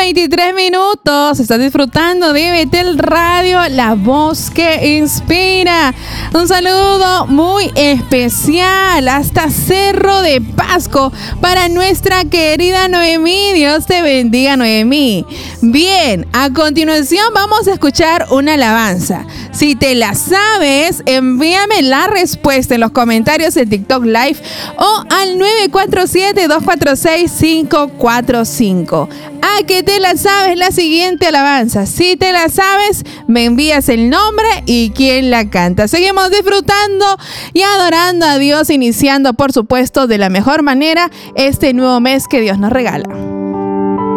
23 minutos. Estás disfrutando de Betel Radio, la voz que inspira. Un saludo muy especial hasta Cerro de Pasco para nuestra querida Noemí. Dios te bendiga, Noemí. Bien, a continuación vamos a escuchar una alabanza. Si te la sabes, envíame la respuesta en los comentarios de TikTok Live o al 947-246-545. ¿A que te la sabes la siguiente alabanza? Si te la sabes, me envías el nombre y quién la canta. Seguimos disfrutando y adorando a Dios, iniciando, por supuesto, de la mejor manera este nuevo mes que Dios nos regala.